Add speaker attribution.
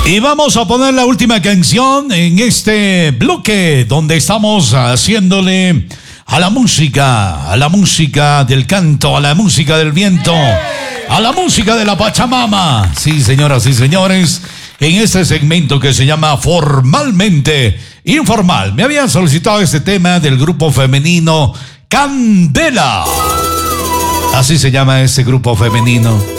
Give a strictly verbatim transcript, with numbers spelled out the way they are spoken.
Speaker 1: Y vamos a poner la última canción en este bloque donde estamos haciéndole a la música, a la música del canto, a la música del viento, a la música de la Pachamama. Sí, señoras y señores, en este segmento que se llama Formalmente Informal. Me habían solicitado este tema del grupo femenino Candela. Así se llama este grupo femenino.